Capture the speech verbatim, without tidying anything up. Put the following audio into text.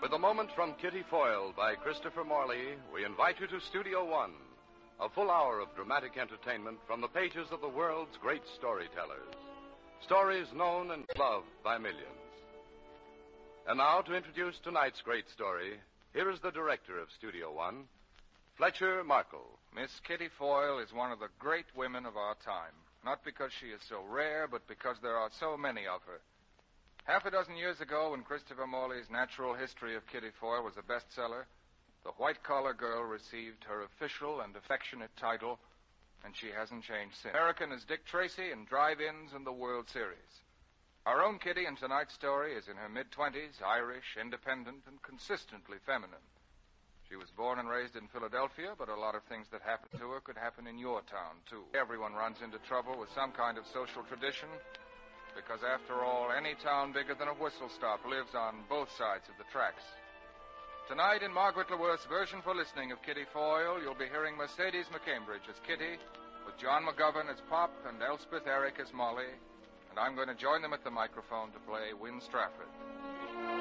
With a moment from Kitty Foyle by Christopher Morley, we invite you to Studio One, a full hour of dramatic entertainment from the pages of the world's great storytellers. Stories known and loved by millions. And now, to introduce tonight's great story, here is the director of Studio One, Fletcher Markle. Miss Kitty Foyle is one of the great women of our time. Not because she is so rare, but because there are so many of her. Half a dozen years ago, when Christopher Morley's Natural History of Kitty Foyle was a bestseller, the white-collar girl received her official and affectionate title, and she hasn't changed since. American as Dick Tracy in drive-ins and the World Series. Our own Kitty in tonight's story is in her mid-twenties, Irish, independent, and consistently feminine. She was born and raised in Philadelphia, but a lot of things that happened to her could happen in your town, too. Everyone runs into trouble with some kind of social tradition, because after all, any town bigger than a whistle stop lives on both sides of the tracks. Tonight, in Margaret LeWorth's version for listening of Kitty Foyle, you'll be hearing Mercedes McCambridge as Kitty, with John McGovern as Pop and Elspeth Eric as Molly, and I'm going to join them at the microphone to play Win Strafford.